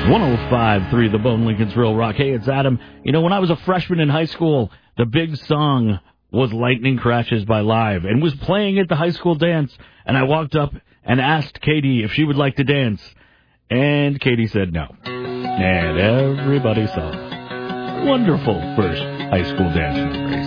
105.3 The Bone, Lincoln's Real Rock. Hey, it's Adam. You know, when I was a freshman in high school, the big song was Lightning Crashes by Live and was playing at the high school dance. And I walked up and asked Katie if she would like to dance. And Katie said no. And everybody saw. Wonderful first high school dance memories.